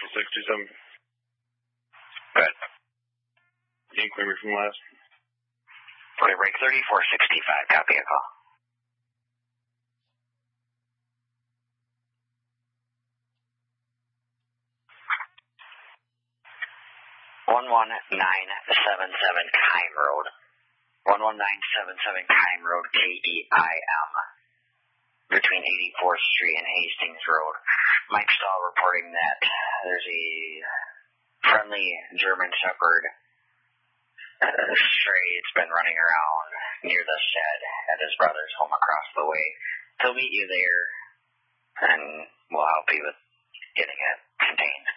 627. Good. Inquiry from last. Florida break 3465, copy a call. Keim Road. 11977 Keim Road, Keim, between 84th Street and Hastings Road. Mike Stahl reporting that there's a friendly German Shepherd stray. It's been running around near the shed at his brother's home across the way. He'll meet you there, and we'll help you with getting it contained.